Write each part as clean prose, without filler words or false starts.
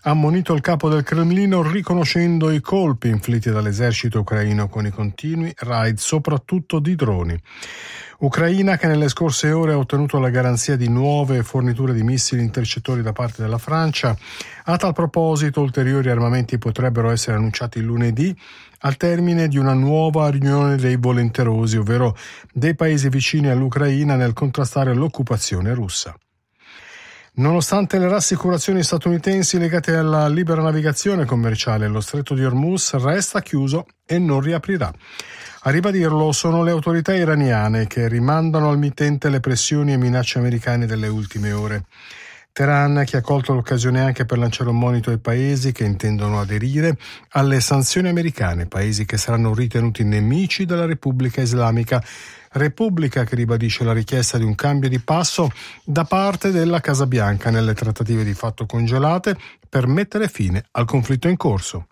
ha ammonito il capo del Cremlino riconoscendo i colpi inflitti dall'esercito ucraino con i continui raid, soprattutto di droni. Ucraina che nelle scorse ore ha ottenuto la garanzia di nuove forniture di missili intercettori da parte della Francia. A tal proposito, ulteriori armamenti potrebbero essere annunciati lunedì al termine di una nuova riunione dei volenterosi, ovvero dei paesi vicini all'Ucraina nel contrastare l'occupazione russa. Nonostante le rassicurazioni statunitensi legate alla libera navigazione commerciale, lo stretto di Hormuz resta chiuso e non riaprirà. A ribadirlo sono le autorità iraniane che rimandano al mittente le pressioni e minacce americane delle ultime ore. Teheran, che ha colto l'occasione anche per lanciare un monito ai paesi che intendono aderire alle sanzioni americane, paesi che saranno ritenuti nemici della Repubblica Islamica, Repubblica che ribadisce la richiesta di un cambio di passo da parte della Casa Bianca nelle trattative di fatto congelate per mettere fine al conflitto in corso.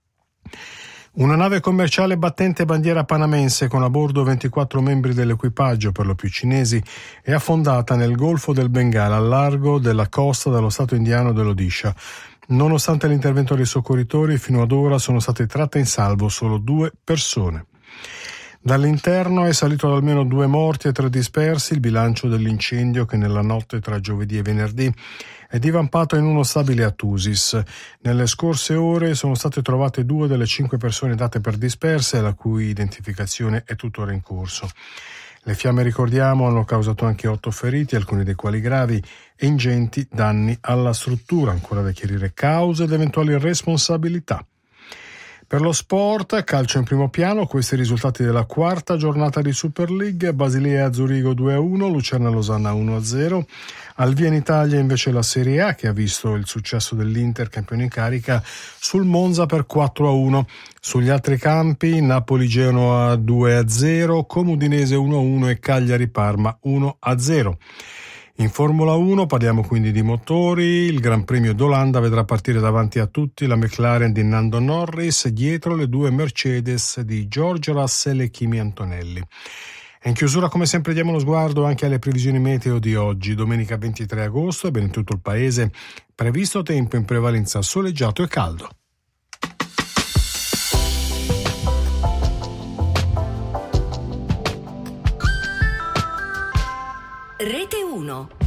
Una nave commerciale battente bandiera panamense con a bordo 24 membri dell'equipaggio, per lo più cinesi, è affondata nel Golfo del Bengala, al largo della costa dello stato indiano dell'Odisha. Nonostante l'intervento dei soccorritori, fino ad ora sono state tratte in salvo solo 2 persone. Dall'interno è salito ad almeno 2 morti e 3 dispersi il bilancio dell'incendio che nella notte tra giovedì e venerdì è divampato in uno stabile a Thusis. Nelle scorse ore sono state trovate 2 delle 5 persone date per disperse, la cui identificazione è tuttora in corso. Le fiamme, ricordiamo, hanno causato anche 8 feriti, alcuni dei quali gravi, e ingenti danni alla struttura, ancora da chiarire cause ed eventuali responsabilità. Per lo sport, calcio in primo piano, questi i risultati della quarta giornata di Super League: Basilea Zurigo 2-1, Lucerna Losanna 1-0. Al via in Italia invece la Serie A, che ha visto il successo dell'Inter, campione in carica, sul Monza per 4-1. Sugli altri campi Napoli Genoa 2-0, Como Udinese 1-1 e Cagliari Parma 1-0. In Formula 1 parliamo quindi di motori. Il Gran Premio d'Olanda vedrà partire davanti a tutti la McLaren di Lando Norris, dietro le 2 Mercedes di George Russell e Kimi Antonelli. E in chiusura, come sempre, diamo uno sguardo anche alle previsioni meteo di oggi, domenica 23 agosto, e in tutto il paese previsto tempo in prevalenza soleggiato e caldo. Rete 1.